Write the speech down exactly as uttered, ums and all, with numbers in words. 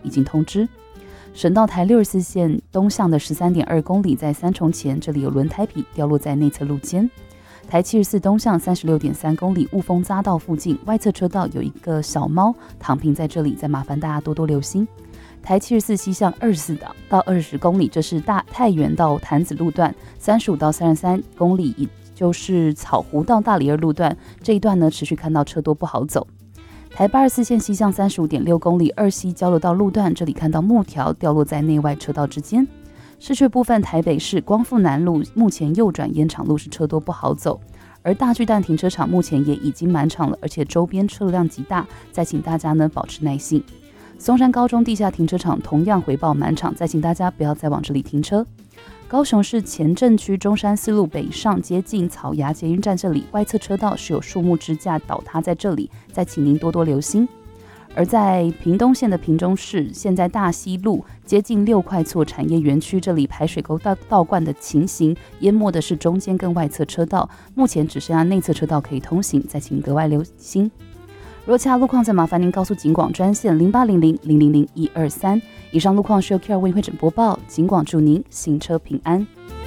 已经通知。省道台六十四线东向的 十三点二公里在三重前，这里有轮胎皮掉落在内侧路肩。台七十四东向 三十六点三公里雾峰匝道附近，外侧车道有一个小猫躺平在这里，再麻烦大家多多留心。台七十四西向二十四到二十公里，这是大太原到潭子路段，三十五到三十三公里，也就是草湖到大理二路段，这一段呢持续看到车多不好走。台八十四线西向 三十五点六公里，二西交流道路段，这里看到木条掉落在内外车道之间。市区部分，台北市光复南路目前右转烟厂路是车多不好走，而大巨蛋停车场目前也已经满场了，而且周边车流量极大，再请大家呢保持耐性。松山高中地下停车场同样回报满场，再请大家不要再往这里停车。高雄市前镇区中山四路北上接近草衙捷运站这里，外侧车道是有树木支架倒塌在这里，再请您多多留心。而在屏东县的屏中市，现在大溪路接近六块厝产业园区这里排水沟倒倒灌的情形，淹没的是中间跟外侧车道，目前只剩下内侧车道可以通行，再请格外留心。若其他路况，再麻烦您告诉警广专线零八零零零零零一二三。以上路况是由 Q R 为会诊播报，警广祝您行车平安。